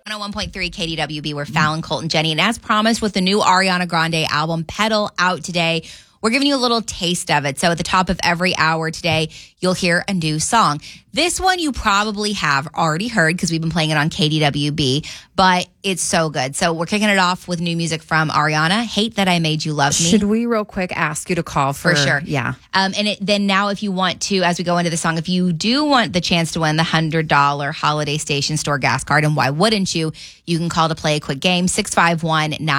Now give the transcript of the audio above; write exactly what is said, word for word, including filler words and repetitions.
one oh one point three K D W B, we're Fallon, Colt, and Jenny. And as promised, with the new Ariana Grande album, Pedal, out today, we're giving you a little taste of it. So at the top of every hour today, you'll hear a new song. This one you probably have already heard because we've been playing it on K D W B, but it's so good. So we're kicking it off with new music from Ariana, Hate That I Made You Love Me. Should we real quick ask you to call for... For sure. Yeah. Um, and it, then now if you want to, as we go into the song, if you do want the chance to win the one hundred dollars Holiday Station Store gas card, and why wouldn't you, you can call to play a quick game, six five one nine